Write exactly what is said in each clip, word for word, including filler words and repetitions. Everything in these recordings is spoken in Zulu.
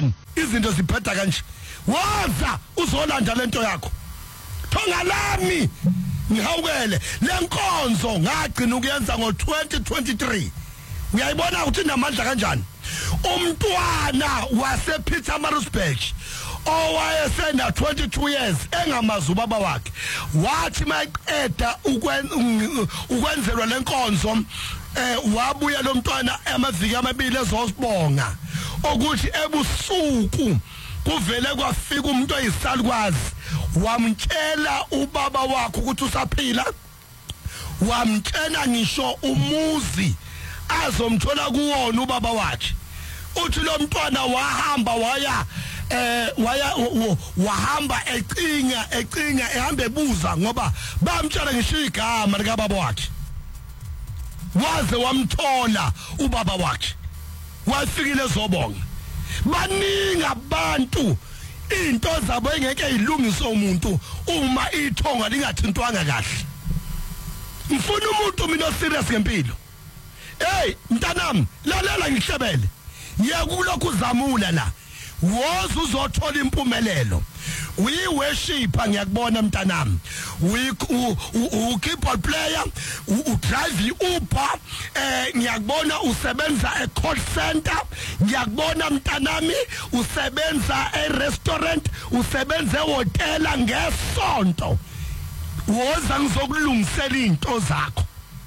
kanjani izinto ziphetha kanje waza uzolanda lento yakho thonga lami ngihawukele lenkonzo ngagcina ukuyenza ngo twenty twenty-three uyayibona ukuthi namandla kanjani umntwana wase Pietermaritzburg owayesena twenty-two years engamazi ubaba wakhe wathi mayiqeda ukwenzelwa lenkonzo eh wabuya lo mntwana amaviki amabili ezosibonga ukuthi ebusuku kuvele kwafika umuntu oyisalukwazi wamtshela ubaba wakhe ukuthi usaphila wamtshela ngisho umuzi azomthola kuwona ubaba wakhe uthi lo mntwana wahamba waya eh waya wahamba ecinga ecinga ehamba ebuza ngoba bamtshela ngisho igama lika baba wakhe waze wamthola ubaba wakhe wafikile zobonga baningi abantu into zabo engeke ilungise umuntu uma ithonga lingathintwanga kahle ngifuna umuntu mina serious ngempilo hey mntanami lalela ngihlebele yakulokhu uzamula la woza uzothola impumelelo we worship ngiyakubona mntanami we u keyboard player u drive Uber eh ngiyakubona usebenza e call center ngiyakubona mntanami usebenza e restaurant usebenza e hotel ngesonto woza ngizokulungisela into zakho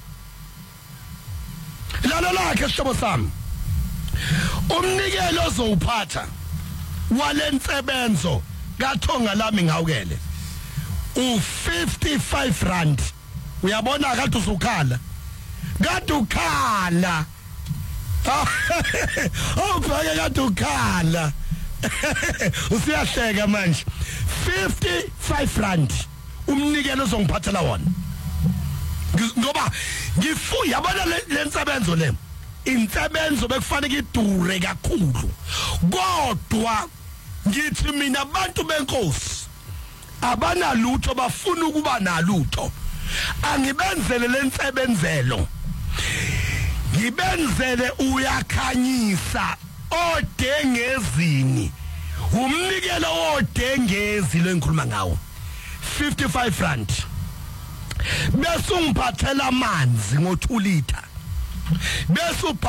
lalela ke sihlobo sami umnikelo ozowuphatha walensebenzo kathonga lami ngawukele u fifty-five rand uyabona kade usukhala kade ukhala awubheke kade ukhala usiyahleka manje fifty-five rand umnikelo ozongiphathela wona ngoba ngifu yabona lensebenzo le insebenzo bekufanele idure kakhulu kodwa ngithi mina abantu benkosi abanalutho bafuna ukuba nalutho angibenzele lensebenzelo ngibenzele uyakhanyisa odengezini umnikelo odengezi lengikhuluma ngawo fifty-five rand bese ungiphathela amanzi ngo two liter bese